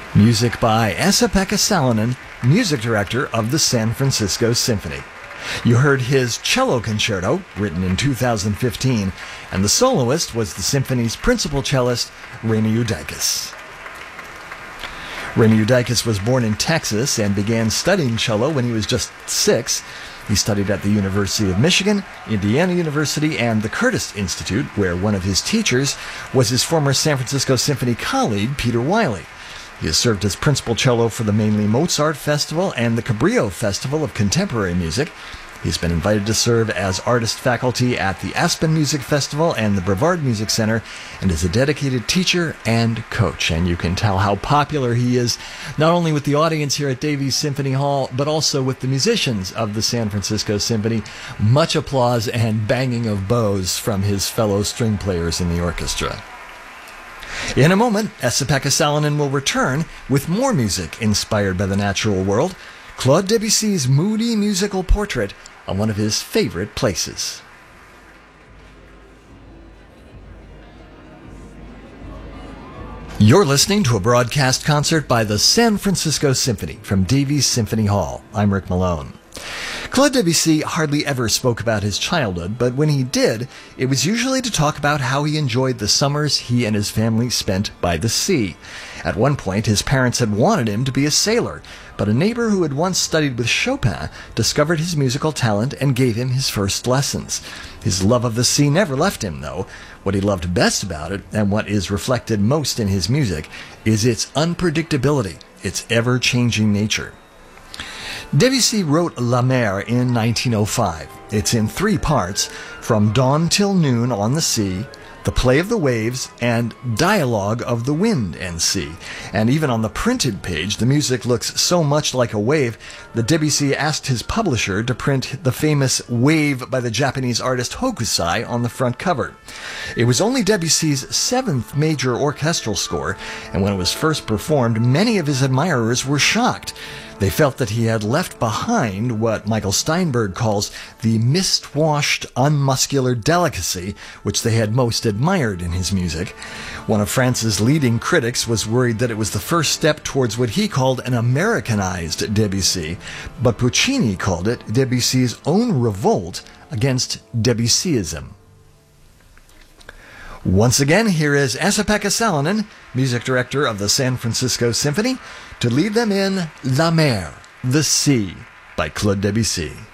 Music by Esa-Pekka Salonen, music director of the San Francisco Symphony. You heard his cello concerto, written in 2015, and the soloist was the symphony's principal cellist, Raimi Judaitis. Raimi Judaitis was born in Texas and began studying cello when he was just 6. He studied at the University of Michigan, Indiana University, and the Curtis Institute, where one of his teachers was his former San Francisco Symphony colleague, Peter Wiley. He has served as principal cello for the Mainly Mozart Festival and the Cabrillo Festival of Contemporary Music. He's been invited to serve as artist faculty at the Aspen Music Festival and the Brevard Music Center, and is a dedicated teacher and coach. And you can tell how popular he is, not only with the audience here at Davies Symphony Hall, but also with the musicians of the San Francisco Symphony. Much applause and banging of bows from his fellow string players in the orchestra. In a moment, Esa-Pekka Salonen will return with more music inspired by the natural world, Claude Debussy's moody musical portrait on one of his favorite places. You're listening to a broadcast concert by the San Francisco Symphony from Davies Symphony Hall. I'm Rick Malone. Claude Debussy hardly ever spoke about his childhood, but when he did, it was usually to talk about how he enjoyed the summers he and his family spent by the sea. At one point, his parents had wanted him to be a sailor, but a neighbor who had once studied with Chopin discovered his musical talent and gave him his first lessons. His love of the sea never left him, though. What he loved best about it, and what is reflected most in his music, is its unpredictability, its ever-changing nature. Debussy wrote La Mer in 1905. It's in 3 parts, From Dawn Till Noon on the Sea, The Play of the Waves, and Dialogue of the Wind and Sea. And even on the printed page, the music looks so much like a wave that Debussy asked his publisher to print the famous Wave by the Japanese artist Hokusai on the front cover. It was only Debussy's 7th major orchestral score, and when it was first performed, many of his admirers were shocked. They felt that he had left behind what Michael Steinberg calls the mist-washed, unmuscular delicacy which they had most admired in his music. One of France's leading critics was worried that it was the first step towards what he called an Americanized Debussy, but Puccini called it Debussy's own revolt against Debussyism. Once again, here is Esa-Pekka Salonen, music director of the San Francisco Symphony, to lead them in La Mer, the Sea, by Claude Debussy.